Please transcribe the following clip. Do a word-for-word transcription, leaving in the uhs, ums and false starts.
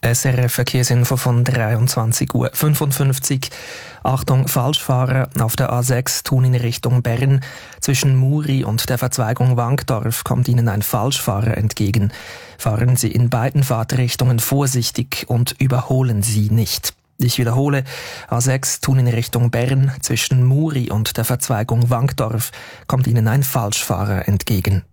S R F Verkehrsinfo von dreiundzwanzig Uhr fünfundfünfzig. Achtung, Falschfahrer auf der A sechs tun in Richtung Bern. Zwischen Muri und der Verzweigung Wankdorf kommt Ihnen ein Falschfahrer entgegen. Fahren Sie in beiden Fahrtrichtungen vorsichtig und überholen Sie nicht. Ich wiederhole, A sechs tun in Richtung Bern. Zwischen Muri und der Verzweigung Wankdorf kommt Ihnen ein Falschfahrer entgegen.